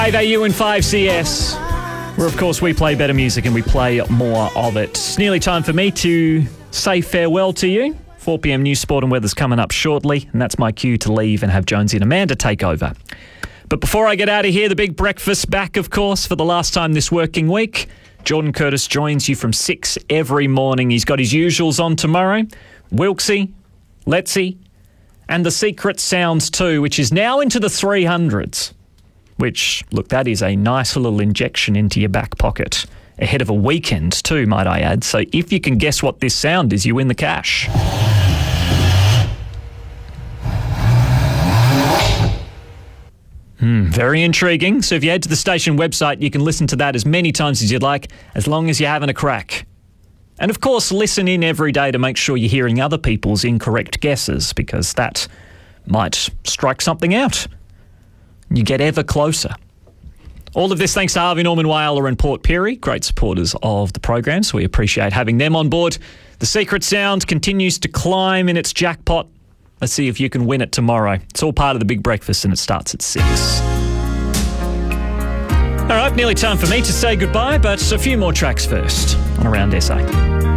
Hey there, you in 5CS, where of course we play better music and we play more of it. It's nearly time for me to say farewell to you. 4 p.m. news, sport and weather's coming up shortly, and that's my cue to leave and have Jonesy and Amanda take over. But before I get out of here, the big breakfast back, of course, for the last time this working week. Jordan Curtis joins you from 6 every morning. He's got his usuals on tomorrow. Wilksy, Letsy, and the Secret Sounds too, which is now into the 300s. Which, look, that is a nice little injection into your back pocket. Ahead of a weekend too, might I add. So if you can guess what this sound is, you win the cash. Very intriguing. So if you head to the station website, you can listen to that as many times as you'd like, as long as you're having a crack. And of course, listen in every day to make sure you're hearing other people's incorrect guesses, because that might strike something out. You get ever closer. All of this thanks to Harvey Norman Whyalla and Port Pirie, great supporters of the program, so we appreciate having them on board. The Secret Sound continues to climb in its jackpot. Let's see if you can win it tomorrow. It's all part of the big breakfast and it starts at 6. All right, nearly time for me to say goodbye, but a few more tracks first on Around SA.